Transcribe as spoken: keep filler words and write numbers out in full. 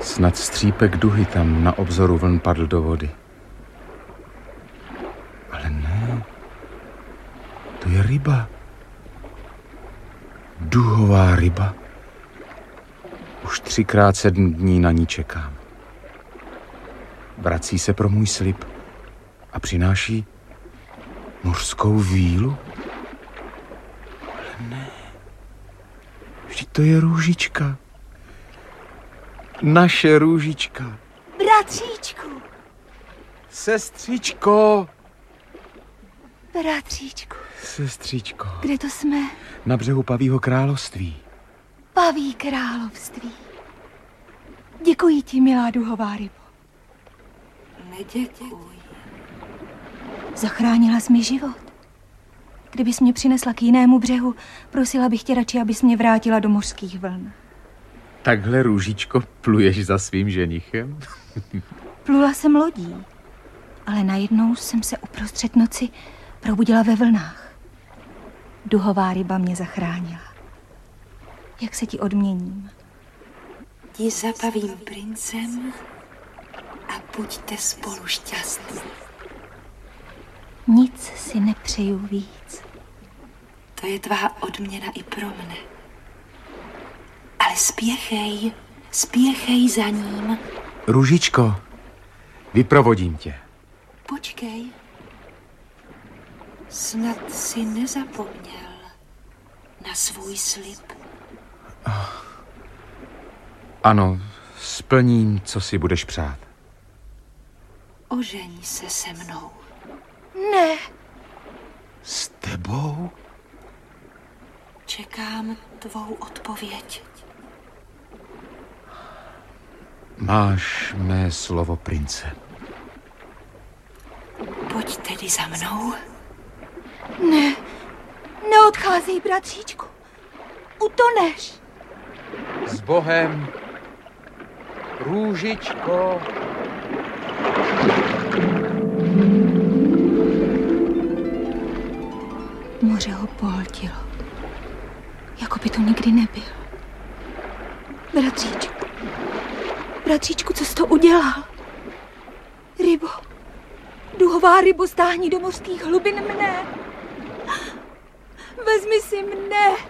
Snad střípek duhy tam na obzoru vln padl do vody. Ale ne. To je ryba. Duhová ryba. Už třikrát sedm dní na ní čekám. Vrací se pro můj slib a přináší mořskou vílu. Ale ne. Vždyť to je Růžička. Naše Růžička. Bratříčku. Sestřičko. Bratříčku. Sestřičko. Kde to jsme? Na břehu Pavího království. Paví království. Děkuji ti, milá duhová rybo. Neděkuj. Zachránila jsi mi život. Kdybys mě přinesla k jinému břehu, prosila bych tě radši, abys mě vrátila do mořských vln. Takhle, Růžičko, pluješ za svým ženichem? Plula jsem lodí, ale najednou jsem se uprostřed noci probudila ve vlnách. Duhová ryba mě zachránila. Jak se ti odměním? Jdi za pavím princem a buďte spolu šťastní. Nic si nepřeju víc. To je tvá odměna i pro mne. Ale spěchej, spěchej za ním. Růžičko, vyprovodím tě. Počkej. Snad si nezapomněl na svůj slib. Ano, splním, co si budeš přát. Ožeň se se mnou. Ne. S tebou? Čekám tvou odpověď. Máš mé slovo, prince. Pojď tedy za mnou. Ne, neodcházej, bratříčku. Utoneš. S Bohem, Růžičko. Moře ho pohltilo, jako by tu nikdy nebyl. Bratříčku, bratříčku, co jsi to udělal? Rybo, duhová rybo, stáhni do mořských hlubin mne. Vezmi si mne.